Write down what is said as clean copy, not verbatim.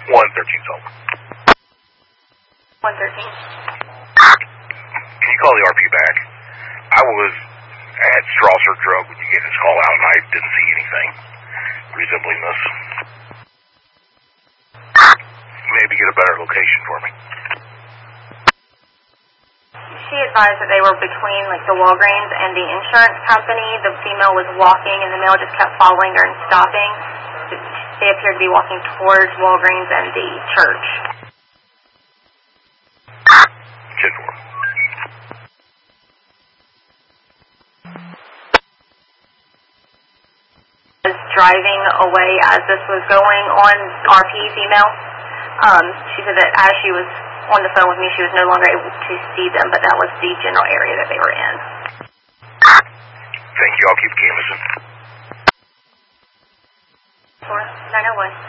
113's over. 113. Can you call the RP back? I was at Strasser Drug when you gave this call out, and I didn't see anything resembling this. Maybe get a better location for me. She advised that they were between like the Walgreens and the insurance company. The female was walking, and the male just kept following her and stopping. They appeared to be walking towards Walgreens and the church. 10-4. Driving away as this was going on, RP female. She said that as she was on the phone with me, she was no longer able to see them, but that was the general area that they were in. Thank you. I'll keep canvassing. 4901.